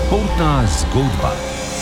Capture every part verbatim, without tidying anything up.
Športna zgodba.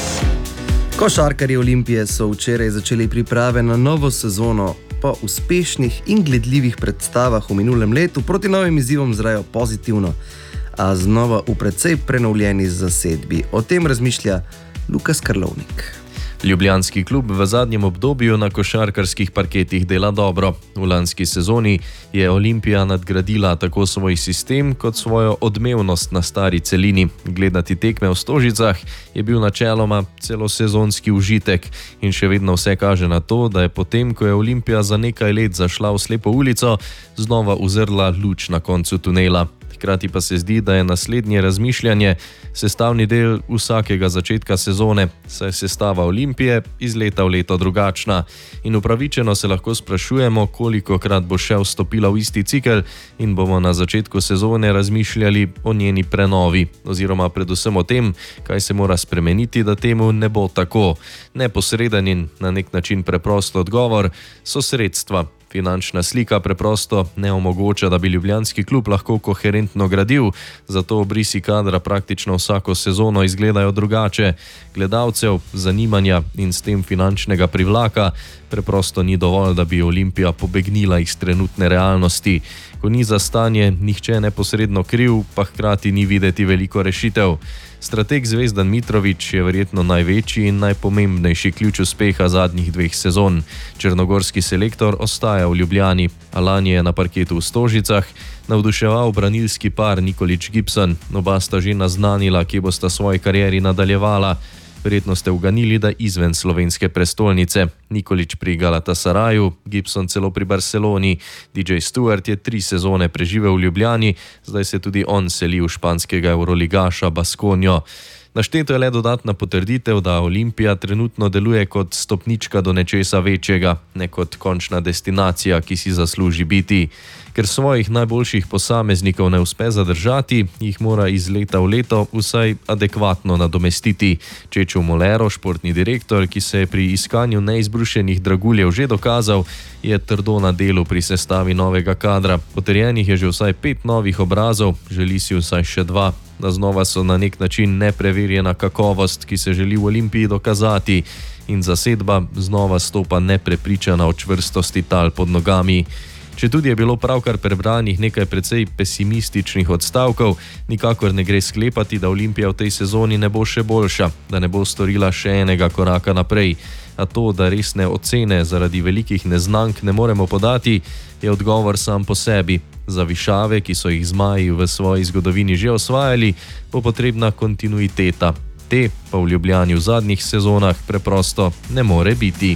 Košarkarji Olimpije so včeraj začeli priprave na novo sezono. Po uspešnih in gledljivih predstavah v minulem letu proti novim izzivom zrajo pozitivno, a znova v precej prenovljeni zasedbi. O tem razmišlja Lukas Karlovnik. Ljubljanski klub v zadnjem obdobju na košarkarskih parketih dela dobro. V lanski sezoni je Olimpija nadgradila tako svoj sistem kot svojo odmevnost na stari celini. Gledati tekme v Stožicah je bil načeloma celo sezonski užitek in še vedno vse kaže na to, da je potem, ko je Olimpija za nekaj let zašla v slepo ulico, znova uzrla luč na koncu tunela. Hkrati pa se zdi, da je naslednje razmišljanje sestavni del vsakega začetka sezone, saj je sestava Olimpije iz leta v leto drugačna. In upravičeno se lahko sprašujemo, kolikokrat bo še vstopila v isti cikel in bomo na začetku sezone razmišljali o njeni prenovi, oziroma predvsem o tem, kaj se mora spremeniti, da temu ne bo tako. Neposreden in na nek način preprost odgovor so sredstva. Finančna slika preprosto ne omogoča, da bi ljubljanski klub lahko koherentno gradil, zato obrisi kadra praktično vsako sezono izgledajo drugače. Gledalcev, zanimanja in s tem finančnega privlaka preprosto ni dovolj, da bi Olimpija pobegnila iz trenutne realnosti. Ko ni za stanje nihče neposredno kriv, pa hkrati ni videti veliko rešitev. Strateg Zvezdan Mitrović je verjetno največji in najpomembnejši ključ uspeha zadnjih dveh sezon. Črnogorski selektor ostaja v Ljubljani, a lani je na parketu v Stožicah navduševal branilski par Nikolić-Gibson. Oba sta že naznanila, kje bosta svoji karieri nadaljevala. Verjetno ste uganili, da izven slovenske prestolnice. Nikolić pri Galatasaraju, Gibson celo pri Barceloni. D J Stewart je tri sezone preživel v Ljubljani, zdaj se tudi on seli v španskega evroligaša Baskonjo. Našteto je le dodatna potrditev, da Olimpija trenutno deluje kot stopnička do nečesa večjega, ne kot končna destinacija, ki si zasluži biti. Ker svojih najboljših posameznikov ne uspe zadržati, jih mora iz leta v leto vsaj adekvatno nadomestiti. Čečo Molero, športni direktor, ki se je pri iskanju neizbrušenih draguljev že dokazal, je trdo na delu pri sestavi novega kadra. Potrjenih je že vsaj pet novih obrazov, želi si vsaj še dva. Da znova so na nek način nepreverjena kakovost, ki se želi v Olimpiji dokazati, in zasedba znova stopa neprepričana o čvrstosti tal pod nogami. Četudi je bilo pravkar prebranih nekaj precej pesimističnih odstavkov, nikakor ne gre sklepati, da Olimpija v tej sezoni ne bo še boljša, da ne bo storila še enega koraka naprej. A to, da resne ocene zaradi velikih neznank ne moremo podati, je odgovor sam po sebi. Za višave, ki so jih zmaji v svoji zgodovini že osvajali, bo potrebna kontinuiteta. Te pa v Ljubljani v zadnjih sezonah preprosto ne more biti.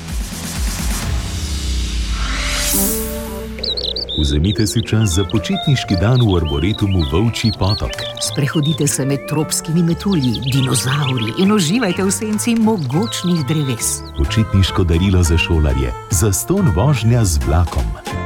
Vzemite si čas za počitniški dan v Arboretumu Volčji potok. Sprehodite se med tropskimi metulji, dinozauri in uživajte v senci mogočnih dreves. Počitniško darilo za šolarje, zastonj vožnja z vlakom.